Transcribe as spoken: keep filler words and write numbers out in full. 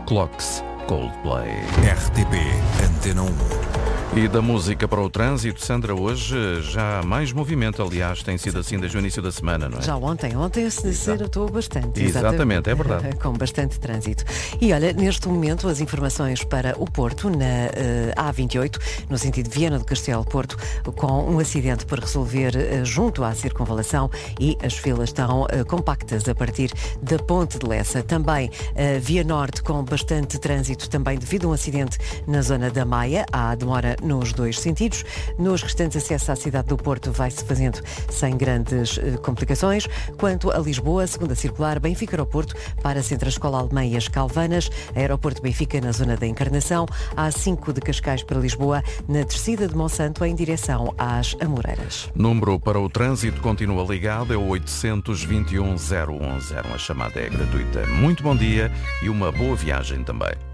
Clocks, Coldplay. R T P Antena um. E da música para o trânsito, Sandra, hoje já há mais movimento, aliás, tem sido assim desde o início da semana, não é? Já ontem, ontem se acertou bastante. Exatamente, é verdade. Com bastante trânsito. E olha, neste momento as informações para o Porto, na uh, A vinte e oito, no sentido Viana do Castelo Porto, com um acidente por resolver uh, junto à circunvalação e as filas estão uh, compactas a partir da Ponte de Lessa. Também uh, Via Norte com bastante trânsito, também devido a um acidente na zona da Maia, há demora nos dois sentidos. Nos restantes acessos à cidade do Porto vai-se fazendo sem grandes eh, complicações. Quanto a Lisboa, segunda circular, Benfica Aeroporto, para Centro Escola Alemã e as Calvanas, Aeroporto Benfica na zona da Encarnação, A cinco de Cascais para Lisboa, na descida de Monsanto em direção às Amoreiras. Número para o trânsito continua ligado, é o oito dois um, zero um zero. A chamada é gratuita. Muito bom dia e uma boa viagem também.